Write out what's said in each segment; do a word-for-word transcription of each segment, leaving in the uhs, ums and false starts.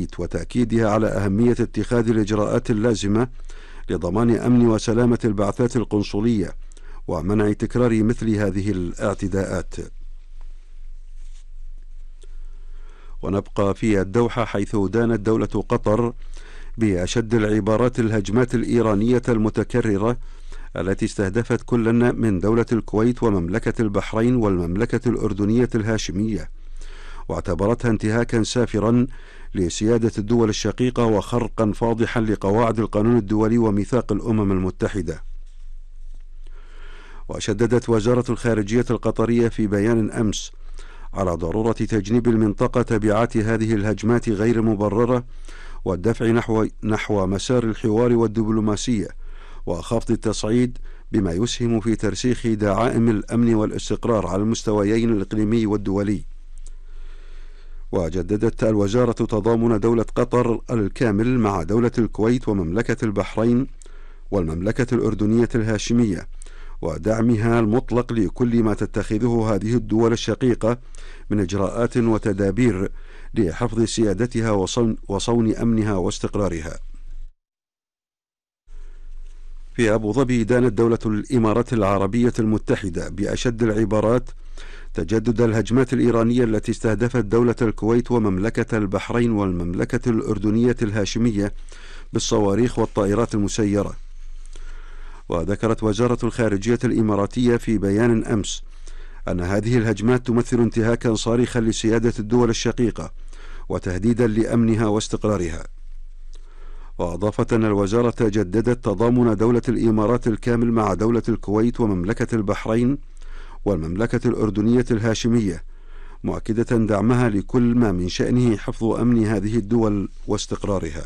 الكويت وتأكيدها على أهمية اتخاذ الإجراءات اللازمة لضمان أمن وسلامة البعثات القنصلية ومنع تكرار مثل هذه الاعتداءات. ونبقى في الدوحة، حيث دانت دولة قطر بأشد العبارات الهجمات الإيرانية المتكررة التي استهدفت كل من دولة الكويت ومملكة البحرين والمملكة الأردنية الهاشمية، واعتبرتها انتهاكا سافرا لسيادة الدول الشقيقة وخرقا فاضحا لقواعد القانون الدولي وميثاق الأمم المتحدة. وشددت وزارة الخارجية القطرية في بيان أمس على ضرورة تجنيب المنطقة تبعات هذه الهجمات غير المبررة والدفع نحو نحو مسار الحوار والدبلوماسية وخفض التصعيد بما يسهم في ترسيخ دعائم الأمن والاستقرار على المستويين الإقليمي والدولي. وجددت الوزارة تضامن دولة قطر الكامل مع دولة الكويت ومملكة البحرين والمملكة الأردنية الهاشمية ودعمها المطلق لكل ما تتخذه هذه الدول الشقيقة من إجراءات وتدابير لحفظ سيادتها وصون, وصون أمنها واستقرارها. في أبو ظبي دانت دولة الإمارات العربية المتحدة بأشد العبارات تجدد الهجمات الإيرانية التي استهدفت دولة الكويت ومملكة البحرين والمملكة الأردنية الهاشمية بالصواريخ والطائرات المسيرة. وذكرت وزارة الخارجية الإماراتية في بيان أمس أن هذه الهجمات تمثل انتهاكا صارخا لسيادة الدول الشقيقة وتهديدا لأمنها واستقرارها. وأضافت أن الوزارة جددت تضامن دولة الإمارات الكامل مع دولة الكويت ومملكة البحرين والمملكة الأردنية الهاشمية، مؤكدة دعمها لكل ما من شأنه حفظ أمن هذه الدول واستقرارها.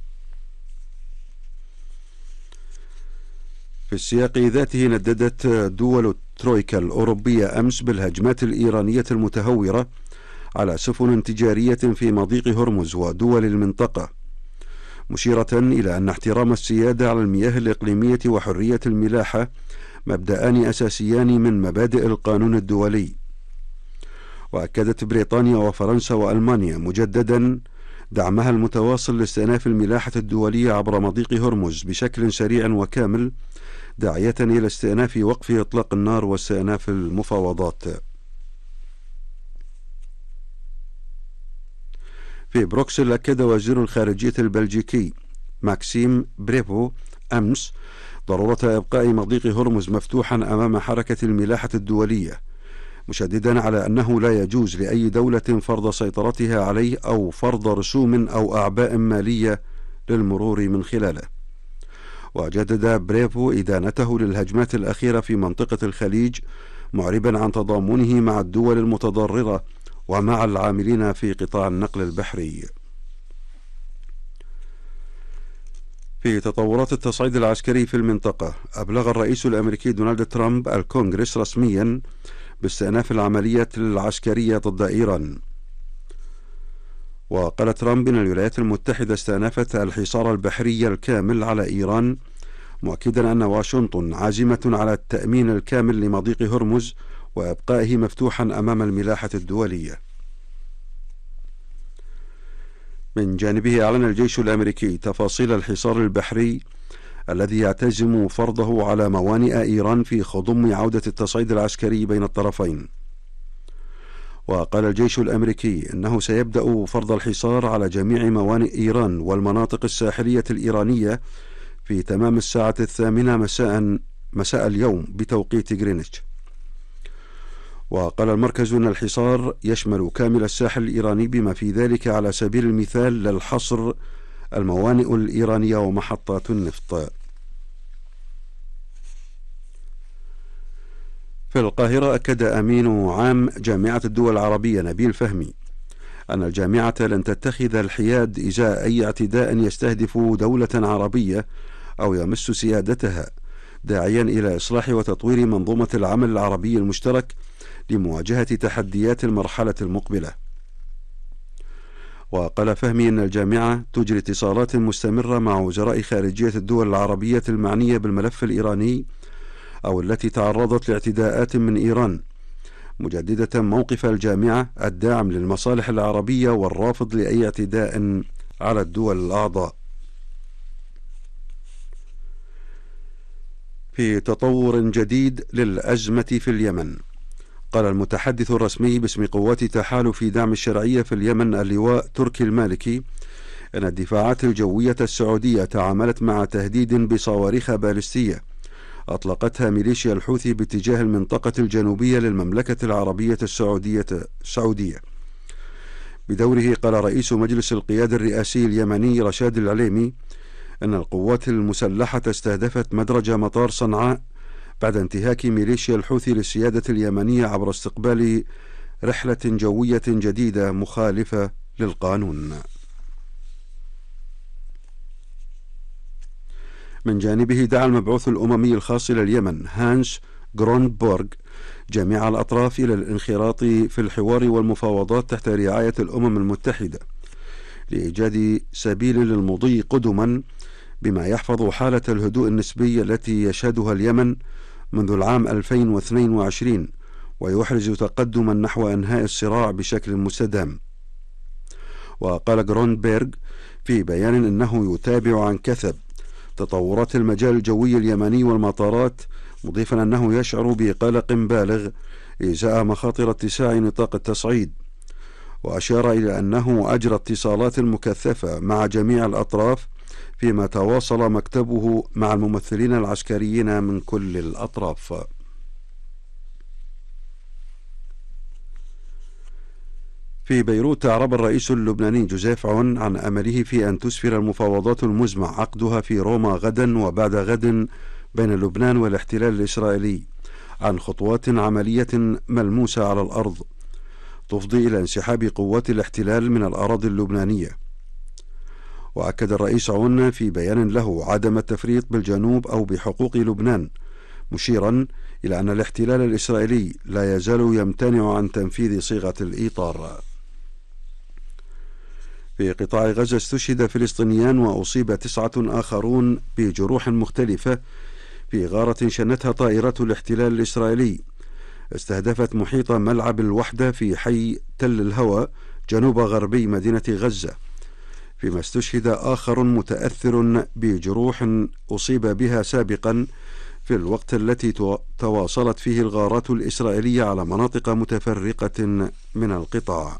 في السياق ذاته نددت دول الترويكا الأوروبية أمس بالهجمات الإيرانية المتهورة على سفن تجارية في مضيق هرمز ودول المنطقة، مشيرة إلى أن احترام السيادة على المياه الإقليمية وحرية الملاحة مبدأان أساسيان من مبادئ القانون الدولي. وأكدت بريطانيا وفرنسا وألمانيا مجددا دعمها المتواصل لاستئناف الملاحة الدولية عبر مضيق هرمز بشكل سريع وكامل، داعية إلى استئناف وقف إطلاق النار واستئناف المفاوضات. في بروكسل أكد وزير الخارجية البلجيكي ماكسيم بريفو أمس ضرورة إبقاء مضيق هرمز مفتوحا أمام حركة الملاحة الدولية، مشددا على أنه لا يجوز لأي دولة فرض سيطرتها عليه أو فرض رسوم أو أعباء مالية للمرور من خلاله. وجدد بريفو إدانته للهجمات الأخيرة في منطقة الخليج، معربا عن تضامنه مع الدول المتضررة ومع العاملين في قطاع النقل البحري. في تطورات التصعيد العسكري في المنطقة، أبلغ الرئيس الأمريكي دونالد ترامب الكونغرس رسميا باستئناف العملية العسكرية ضد إيران. وقال ترامب إن الولايات المتحدة استأنفت الحصار البحري الكامل على إيران، مؤكدا أن واشنطن عازمة على التأمين الكامل لمضيق هرمز وإبقائه مفتوحا أمام الملاحة الدولية. من جانبه أعلن الجيش الأمريكي تفاصيل الحصار البحري الذي يعتزم فرضه على موانئ إيران في خضم عودة التصعيد العسكري بين الطرفين. وقال الجيش الأمريكي إنه سيبدأ فرض الحصار على جميع موانئ إيران والمناطق الساحلية الإيرانية في تمام الساعة الثامنة مساء مساء اليوم بتوقيت غرينتش. وقال المركز أن الحصار يشمل كامل الساحل الإيراني بما في ذلك على سبيل المثال للحصر الموانئ الإيرانية ومحطات النفط. في القاهرة أكد أمين عام جامعة الدول العربية نبيل فهمي أن الجامعة لن تتخذ الحياد إزاء أي اعتداء يستهدف دولة عربية أو يمس سيادتها، داعيا إلى إصلاح وتطوير منظومة العمل العربي المشترك لمواجهة تحديات المرحلة المقبلة. وقال فهمي أن الجامعة تجري اتصالات مستمرة مع وزراء خارجية الدول العربية المعنية بالملف الإيراني أو التي تعرضت لاعتداءات من إيران، مجددة موقف الجامعة الداعم للمصالح العربية والرافض لأي اعتداء على الدول الأعضاء. في تطور جديد للأزمة في اليمن، قال المتحدث الرسمي باسم قوات تحالف دعم الشرعية في اليمن اللواء تركي المالكي أن الدفاعات الجوية السعودية تعاملت مع تهديد بصواريخ باليستية أطلقتها ميليشيا الحوثي باتجاه المنطقة الجنوبية للمملكة العربية السعودية السعودية. بدوره قال رئيس مجلس القيادة الرئاسي اليمني رشاد العليمي أن القوات المسلحة استهدفت مدرج مطار صنعاء بعد انتهاك ميليشيا الحوثي للسيادة اليمنية عبر استقبال رحلة جوية جديدة مخالفة للقانون. من جانبه دعا المبعوث الأممي الخاص لليمن هانس غرونبورغ جميع الأطراف إلى الانخراط في الحوار والمفاوضات تحت رعاية الأمم المتحدة لإيجاد سبيل للمضي قدما بما يحفظ حالة الهدوء النسبي التي يشهدها اليمن منذ العام ألفين واثنين وعشرين ويحرز تقدما نحو إنهاء الصراع بشكل مستدام. وقال غرونبورغ في بيان إنه يتابع عن كثب تطورات المجال الجوي اليمني والمطارات، مضيفا أنه يشعر بقلق بالغ إزاء مخاطر اتساع نطاق التصعيد، وأشار إلى أنه أجرى اتصالات مكثفة مع جميع الأطراف فيما تواصل مكتبه مع الممثلين العسكريين من كل الأطراف. في بيروت أعرب الرئيس اللبناني جوزيف عون عن أمله في أن تسفر المفاوضات المزمع عقدها في روما غدا وبعد غد بين لبنان والاحتلال الإسرائيلي عن خطوات عملية ملموسة على الأرض تفضي إلى انسحاب قوات الاحتلال من الأراضي اللبنانية. وأكد الرئيس عون في بيان له عدم التفريط بالجنوب أو بحقوق لبنان، مشيرا إلى أن الاحتلال الإسرائيلي لا يزال يمتنع عن تنفيذ صيغة الإيطار. في قطاع غزة استشهد فلسطينيان وأصيب تسعة آخرون بجروح مختلفة في غارة شنتها طائرات الاحتلال الإسرائيلي استهدفت محيط ملعب الوحدة في حي تل الهوى جنوب غربي مدينة غزة، فيما استشهد آخر متأثر بجروح أصيب بها سابقا في الوقت التي تواصلت فيه الغارات الإسرائيلية على مناطق متفرقة من القطاع.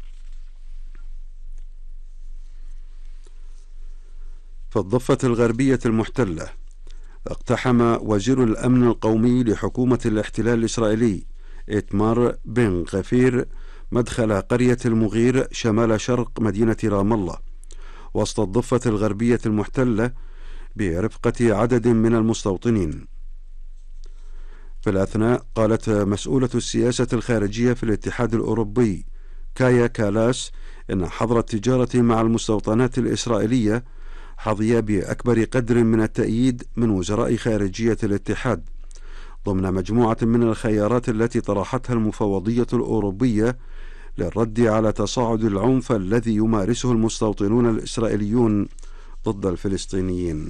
في الضفة الغربية المحتلة اقتحم وزير الأمن القومي لحكومة الاحتلال الإسرائيلي إتمار بن غفير مدخل قرية المغير شمال شرق مدينة رام الله وسط الضفة الغربية المحتلة برفقة عدد من المستوطنين. في الأثناء قالت مسؤولة السياسة الخارجية في الاتحاد الأوروبي كايا كالاس إن حظر التجارة مع المستوطنات الإسرائيلية حظي بأكبر قدر من التأييد من وزراء خارجية الاتحاد ضمن مجموعة من الخيارات التي طرحتها المفوضية الأوروبية للرد على تصاعد العنف الذي يمارسه المستوطنون الإسرائيليون ضد الفلسطينيين.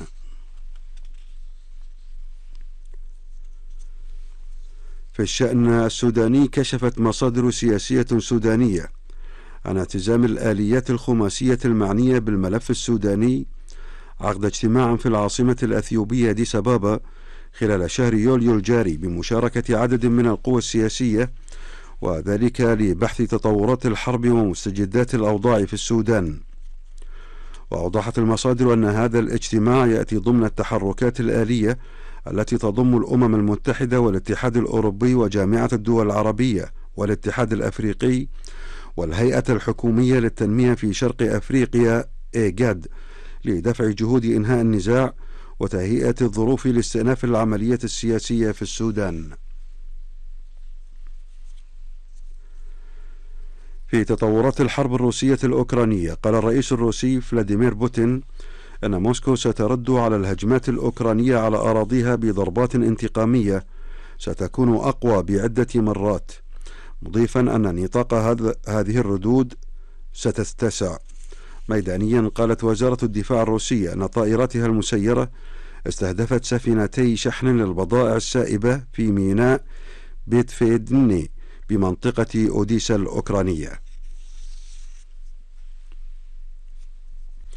في الشأن السوداني كشفت مصادر سياسية سودانية عن التزام الآليات الخماسية المعنية بالملف السوداني عقد اجتماع في العاصمة الأثيوبية أديس أبابا خلال شهر يوليو الجاري بمشاركة عدد من القوى السياسية، وذلك لبحث تطورات الحرب ومستجدات الأوضاع في السودان. وأوضحت المصادر أن هذا الاجتماع يأتي ضمن التحركات الآلية التي تضم الأمم المتحدة والاتحاد الأوروبي وجامعة الدول العربية والاتحاد الأفريقي والهيئة الحكومية للتنمية في شرق أفريقيا إيجاد لدفع جهود إنهاء النزاع وتهيئة الظروف لاستئناف العملية السياسية في السودان. في تطورات الحرب الروسية الأوكرانية قال الرئيس الروسي فلاديمير بوتين أن موسكو سترد على الهجمات الأوكرانية على أراضيها بضربات انتقامية ستكون أقوى بعدة مرات، مضيفا أن نطاق هذه الردود ستتسع. ميدانيا قالت وزارة الدفاع الروسية أن طائراتها المسيرة استهدفت سفينتي شحن للبضائع السائبة في ميناء بيتفيدني بمنطقة أوديسا الأوكرانية.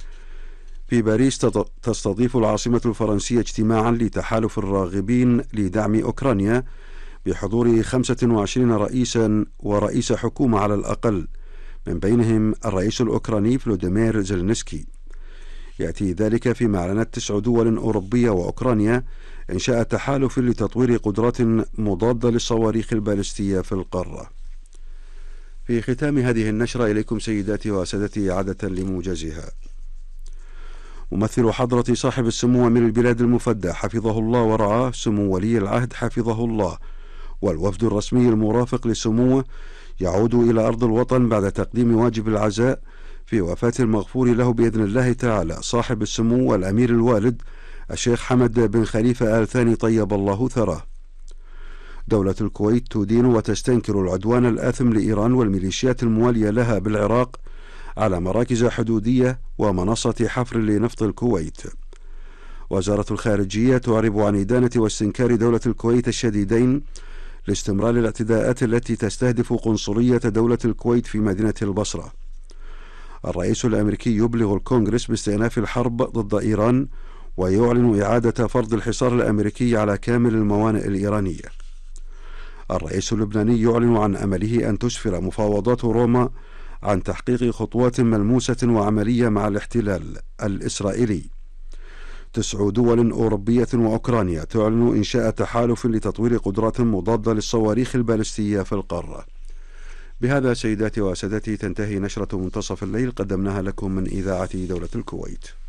في باريس تستضيف العاصمة الفرنسية اجتماعا لتحالف الراغبين لدعم أوكرانيا بحضور خمسة وعشرين رئيسا ورئيس حكومة على الأقل، من بينهم الرئيس الأوكراني فلوديمير زيلينسكي. يأتي ذلك فيما أعلنت تسع دول أوروبية وأوكرانيا إنشاء تحالف لتطوير قدرات مضادة للصواريخ البالستية في القارة. في ختام هذه النشرة إليكم سيداتي وسادتي عادة لموجزها. ممثل حضرة صاحب السمو أمير البلاد المفدى حفظه الله ورعاه سمو ولي العهد حفظه الله والوفد الرسمي المرافق لسموه يعود إلى أرض الوطن بعد تقديم واجب العزاء في وفاة المغفور له بإذن الله تعالى صاحب السمو والأمير الوالد الشيخ حمد بن خليفة آل ثاني طيب الله ثراه. دولة الكويت تدين وتستنكر العدوان الآثم لإيران والميليشيات الموالية لها بالعراق على مراكز حدودية ومنصة حفر لنفط الكويت. وزارة الخارجية تعرب عن إدانة واستنكار دولة الكويت الشديدين لاستمرار الاعتداءات التي تستهدف قنصلية دولة الكويت في مدينة البصرة. الرئيس الأمريكي يبلغ الكونغرس باستئناف الحرب ضد إيران ويعلن إعادة فرض الحصار الأمريكي على كامل الموانئ الإيرانية. الرئيس اللبناني يعلن عن أمله أن تسفر مفاوضات روما عن تحقيق خطوات ملموسة وعملية مع الاحتلال الإسرائيلي. تسع دول أوروبية وأوكرانيا تعلن إنشاء تحالف لتطوير قدرات مضادة للصواريخ البالستية في القارة. بهذا سيداتي وسادتي تنتهي نشرة منتصف الليل قدمناها لكم من إذاعة دولة الكويت.